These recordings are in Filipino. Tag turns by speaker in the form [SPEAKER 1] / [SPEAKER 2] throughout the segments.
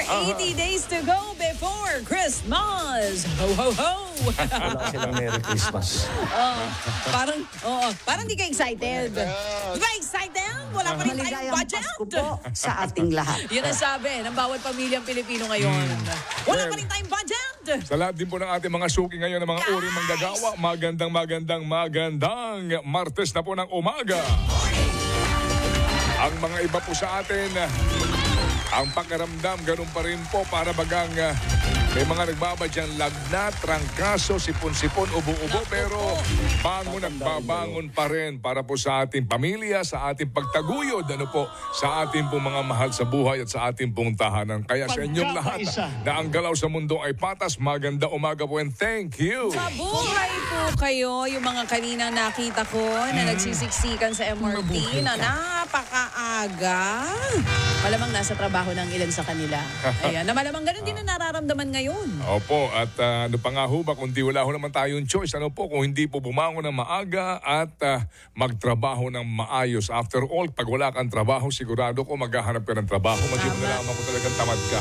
[SPEAKER 1] 80 days to go before Christmas. Ho, ho, ho!
[SPEAKER 2] Wala silang Merry Christmas.
[SPEAKER 1] Parang di ka excited. Di ba excited? Wala pa rin tayong
[SPEAKER 3] Maligayang
[SPEAKER 1] budget.
[SPEAKER 3] Pasko po sa ating lahat.
[SPEAKER 1] Yan ang sabi ng bawat pamilyang Pilipino ngayon. Wala pa rin tayong budget.
[SPEAKER 4] Sa lahat din po ng ating mga suki ngayon ng mga uri manggagawa, magandang Martes na po ng umaga. Ang mga iba po sa atin, ang pakiramdam, ganun pa rin po para bagang may mga nagbabadyang lagnat, trangkaso, sipon-sipon, ubo-ubo, pero nagbabangon pa rin para po sa ating pamilya, sa ating pagtaguyod, sa ating pong mga mahal sa buhay at sa ating pong tahanan. Kaya sa inyong lahat na ang galaw sa mundo ay patas, maganda umaga po and thank you.
[SPEAKER 1] Mabuhay po kayo, yung mga kaninang nakita ko na nagsisiksikan sa MRT na napakaaga. Malamang nasa trabaho ng ilan sa kanila. Ayan, na malamang ganun din na nararamdaman ngayon.
[SPEAKER 4] Opo, at ano pa nga ho ba, kundi wala ho naman tayong choice, kung hindi po bumangon ng maaga at magtrabaho ng maayos. After all, pag wala kang trabaho, sigurado ko maghahanap ka ng trabaho. Nalaman ko talagang tamad ka.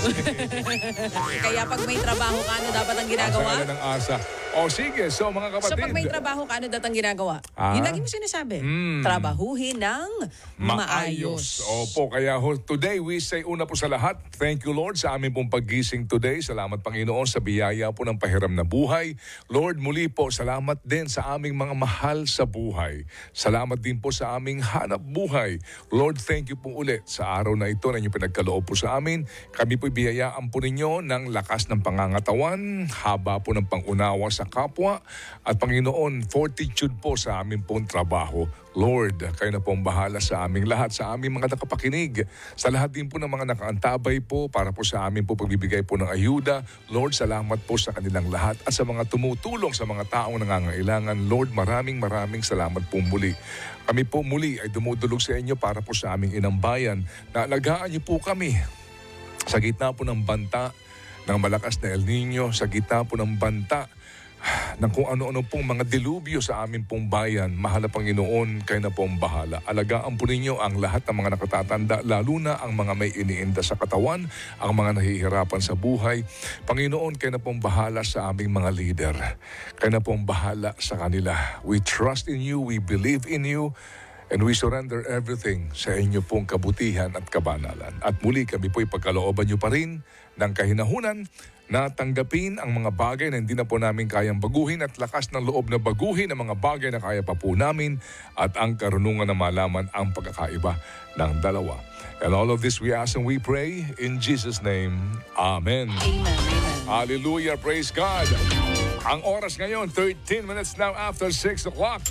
[SPEAKER 1] Kaya pag may trabaho ka, ano dapat ang ginagawa?
[SPEAKER 4] Asa ng asa. O sige, so mga kapatid.
[SPEAKER 1] So pag may trabaho ka, ano dapat ang ginagawa? Yung lagi mo sinasabi. Trabahuhin ng maayos.
[SPEAKER 4] Opo, kaya ho, today we say una po sa lahat, thank you Lord sa aming pong paggising today. Salamat Panginoon sa biyaya po ng pahiram na buhay. Lord, muli po, salamat din sa aming mga mahal sa buhay. Salamat din po sa aming hanap buhay. Lord, thank you po ulit sa araw na ito na inyong pinagkaloob po sa amin. Kami po biyayaan po ninyo ng lakas ng pangangatawan, haba po ng pangunawa sa kapwa, at Panginoon, fortitude po sa aming pong trabaho. Lord, kayo na pong bahala sa aming lahat, sa aming mga nakapakinig, sa lahat din po ng mga nakaantabay po para po sa amin po pagbibigay po ng ayuda. Lord, salamat po sa kanilang lahat at sa mga tumutulong sa mga taong nangangailangan. Lord, maraming salamat po muli. Kami po muli ay dumudulog sa inyo para po sa aming inang bayan na alagaan niyo po kami sa gitna po ng banta ng malakas na El Nino, sa gitna po ng banta ng kung ano-ano pong mga dilubyo sa amin pong bayan. Mahal na Panginoon, kayo na pong bahala. Alagaan po ninyo ang lahat ng mga nakatatanda, lalo na ang mga may iniinda sa katawan, ang mga nahihirapan sa buhay. Panginoon, kayo na pong bahala sa aming mga leader. Kayo na pong bahala sa kanila. We trust in you, we believe in you, and we surrender everything sa inyo pong kabutihan at kabanalan. At muli kami po'y pagkalooban nyo pa rin ng kahinahunan na tanggapin ang mga bagay na hindi na po namin kayang baguhin at lakas ng loob na baguhin ang mga bagay na kaya pa po namin at ang karunungan na malaman ang pagkakaiba ng dalawa. And all of this we ask and we pray in Jesus' name. Amen.
[SPEAKER 1] Amen.
[SPEAKER 4] Hallelujah. Praise God. Ang oras ngayon, 13 minutes now after 6 o'clock.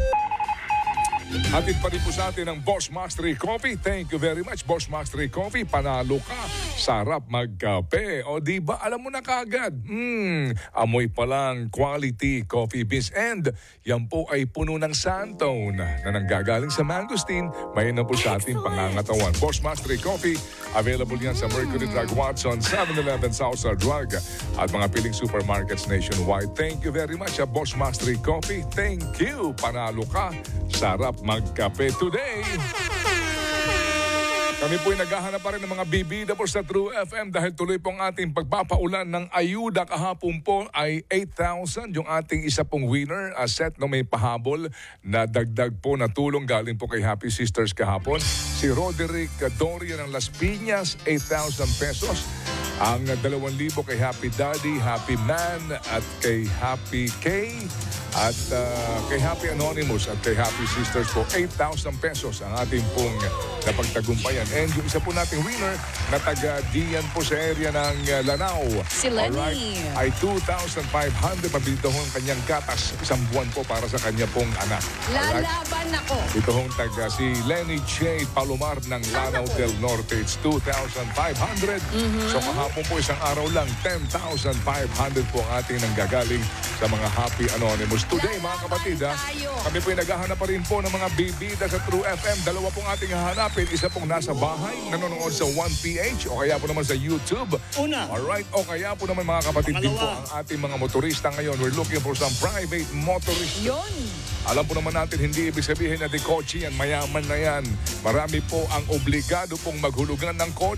[SPEAKER 4] Hatid pa rin po sa atin ang Boss Mastery Coffee. Thank you very much, Boss Mastery Coffee. Panalo ka. Sarap magkape. O di ba alam mo na kagad? Amoy pa lang quality coffee beans. And yan po ay puno ng sandtone na nanggagaling sa mangosteen. May na po sa ating pangangatawan. Boss Mastery Coffee. Available yan sa Mercury Drug Watson, 7-Eleven, Southside Drug at mga piling supermarkets nationwide. Thank you very much, Boss Mastery Coffee. Thank you. Panalo ka. Sarap magkape today. Kami po'y naghahanap pa rin ng mga bibida po sa True FM dahil tuloy pong ating pagpapaulan ng ayuda. Kahapon po ay 8,000 yung ating isa pong winner set no may pahabol na dagdag po na tulong galing po kay Happy Sisters kahapon. Si Roderick Doria ng Las Piñas, 8,000 pesos. Ang 2,000 kay Happy Daddy, Happy Man at kay Happy K. At kay Happy Anonymous at kay Happy Sisters po, 8,000 pesos ang ating pong napagtagumpayan. And yung isa po nating winner na taga-diyan po sa area ng Lanao.
[SPEAKER 1] Si Lenny.
[SPEAKER 4] Alright, ay 2,500. Pabilito hong kanyang gatas. Isang buwan po para sa kanya pong anak.
[SPEAKER 1] Lalaban ako.
[SPEAKER 4] Ito hong taga si Lenny J. Palomar ng Lanao del Norte. It's 2,500. So kahapon po isang araw lang, 10,500 po ang ating nanggagaling sa mga Happy Anonymous. Today, mga kapatid, kami po'y naghahanap pa rin po ng mga bibida sa True FM. Dalawa pong ating hahanapin. Isa pong nasa bahay, nanonood sa 1PH o kaya po naman sa YouTube. Alright, o kaya po naman mga kapatid din po ang ating mga motorista ngayon. We're looking for some private motorist.
[SPEAKER 1] Yun.
[SPEAKER 4] Alam po naman natin, hindi ibig sabihin na di kotse yan, mayaman na yan. Marami po ang obligado pong maghulugan ng kotse.